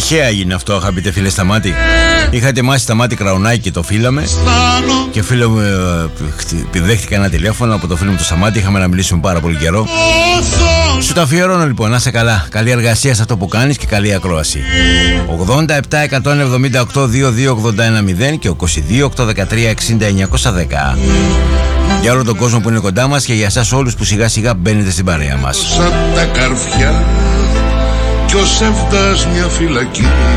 Τυχαία έγινε αυτό, αγαπητέ φίλε Σταμάτη. Είχα ετοιμάσει Σταμάτη Κραουνάκη και το φύλαμε. Και φίλο μου, δέχτηκα ένα τηλέφωνο από το φίλο μου το Σταμάτη. Είχαμε να μιλήσουμε πάρα πολύ καιρό. Σου τα αφιερώνω λοιπόν, να είσαι καλά. Καλή εργασία σε αυτό που κάνεις και καλή ακρόαση. 87-178-2281-0 και 22-813-60-910. Για όλο τον κόσμο που είναι κοντά μας και για εσάς όλους που σιγά σιγά μπαίνετε στην παρέα μας. Σαν τα καρφιά κι ο Σεύδας μια φυλακή.